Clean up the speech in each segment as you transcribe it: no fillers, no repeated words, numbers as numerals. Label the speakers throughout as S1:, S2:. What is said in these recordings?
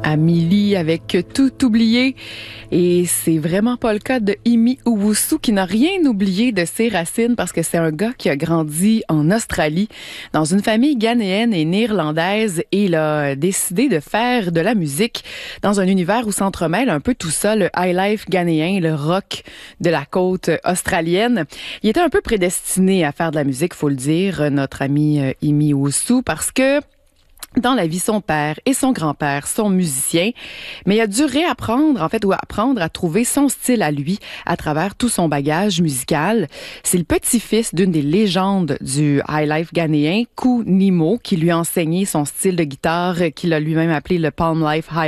S1: Amélie avec Tout oublié. Et c'est vraiment pas le cas de Imi Owusu qui n'a rien oublié de ses racines parce que c'est un gars qui a grandi en Australie dans une famille ghanéenne et néerlandaise et il a décidé de faire de la musique dans un univers où s'entremêle un peu tout ça, le high life ghanéen, le rock de la côte australienne. Il était un peu prédestiné à faire de la musique, faut le dire, notre ami Imi Owusu, parce que dans la vie, son père et son grand-père sont musiciens, mais il a dû réapprendre, ou apprendre à trouver son style à lui à travers tout son bagage musical. C'est le petit-fils d'une des légendes du high life ghanéen, Kou Nimo, qui lui a enseigné son style de guitare qu'il a lui-même appelé le Palm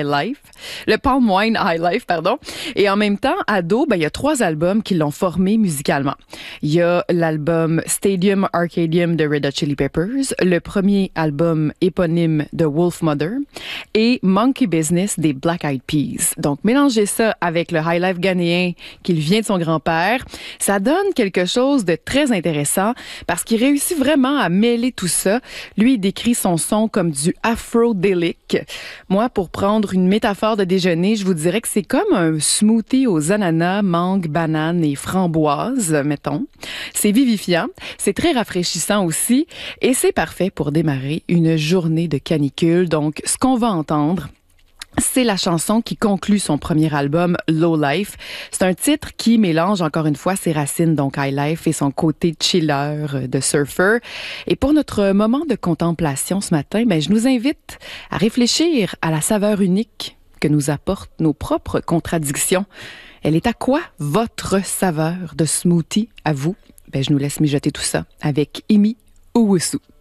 S1: Wine High Life, pardon. Et en même temps, ado, il y a 3 albums qui l'ont formé musicalement. Il y a l'album Stadium Arcadium de Red Hot Chili Peppers, le premier album éponyme de Wolfmother et Monkey Business des Black Eyed Peas. Donc, mélangez ça avec le high life ghanéen qui vient de son grand-père, ça donne quelque chose de très intéressant parce qu'il réussit vraiment à mêler tout ça. Lui, il décrit son son comme du afro-délic. Moi, pour prendre une métaphore de déjeuner, je vous dirais que c'est comme un smoothie aux ananas, mangue, banane et framboises, mettons. C'est vivifiant, c'est très rafraîchissant aussi et c'est parfait pour démarrer une journée de canicule. Donc, ce qu'on va entendre, c'est la chanson qui conclut son premier album, Low Life. C'est un titre qui mélange encore une fois ses racines, donc high life, et son côté chiller de surfer. Et pour notre moment de contemplation ce matin, je nous invite à réfléchir à la saveur unique que nous apportent nos propres contradictions. Elle est à quoi votre saveur de smoothie à vous? Je nous laisse mijoter tout ça avec Imi Owusu.